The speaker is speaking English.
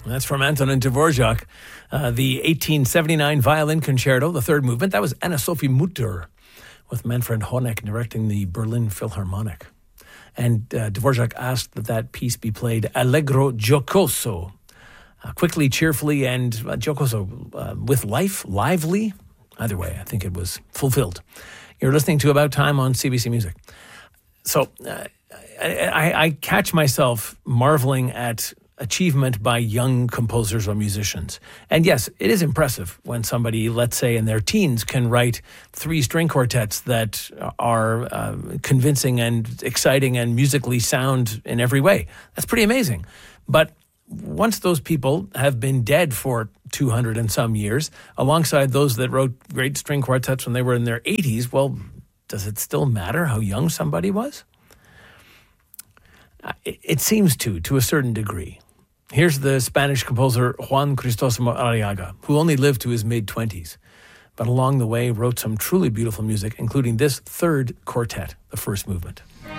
That's from Antonin Dvorak, the 1879 Violin Concerto, the third movement. That was Anna-Sophie Mutter, with Manfred Honeck directing the Berlin Philharmonic. And Dvorak asked that piece be played allegro giocoso, quickly, cheerfully, and giocoso, with life, lively. Either way, I think it was fulfilled. You're listening to About Time on CBC Music. So I catch myself marveling at achievement by young composers or musicians. And yes, it is impressive when somebody, let's say in their teens, can write 3 string quartets that are convincing and exciting and musically sound in every way. That's pretty amazing. But once those people have been dead for 200 and some years, alongside those that wrote great string quartets when they were in their 80s, well, does it still matter how young somebody was? It seems to a certain degree. Here's the Spanish composer Juan Cristóstomo Arriaga, who only lived to his mid-20s, but along the way wrote some truly beautiful music, including this third quartet, the first movement.